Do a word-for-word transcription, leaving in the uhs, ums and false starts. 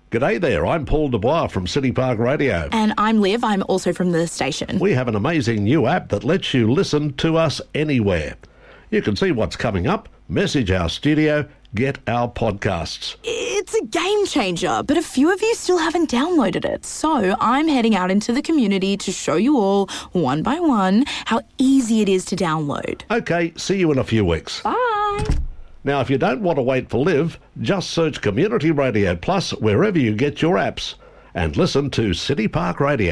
G'day there, I'm Paul Dubois from City Park Radio. And I'm Liv, I'm also from the station. We have an amazing new app that lets you listen to us anywhere. You can see what's coming up, message our studio, get our podcasts. It's a game changer, but a few of you still haven't downloaded it. So I'm heading out into the community to show you all, one by one, how easy it is to download. Okay, see you in a few weeks. Bye. Now, if you don't want to wait for Liv, just search Community Radio Plus wherever you get your apps and listen to City Park Radio.